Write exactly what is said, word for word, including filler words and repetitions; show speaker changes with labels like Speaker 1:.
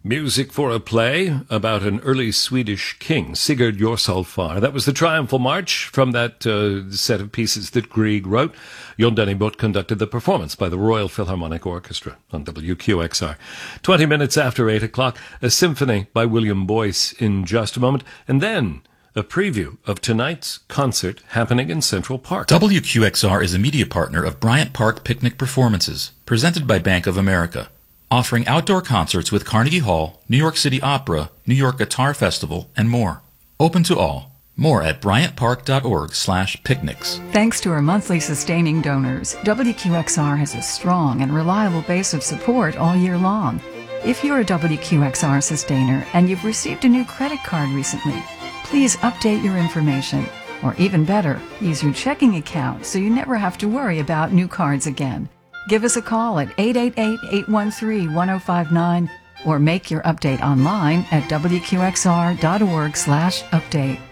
Speaker 1: Music for a play about an early Swedish king, Sigurd Jorsalfar. That was the Triumphal March from that uh, set of pieces that Grieg wrote. Jon Dennybot conducted the performance by the Royal Philharmonic Orchestra on W Q X R. Twenty minutes after eight o'clock, a symphony by William Boyce in just a moment, and then a preview of tonight's concert happening in Central Park.
Speaker 2: W Q X R is a media partner of Bryant Park Picnic Performances, presented by Bank of America, offering outdoor concerts with Carnegie Hall, New York City Opera, New York Guitar Festival, and more. Open to all. More at bryantpark.org slash picnics.
Speaker 3: Thanks to our monthly sustaining donors, W Q X R has a strong and reliable base of support all year long. If you're a W Q X R sustainer and you've received a new credit card recently, please update your information. Or even better, use your checking account so you never have to worry about new cards again. Give us a call at eight eight eight, eight one three, one zero five nine or make your update online at W Q X R dot org slash update.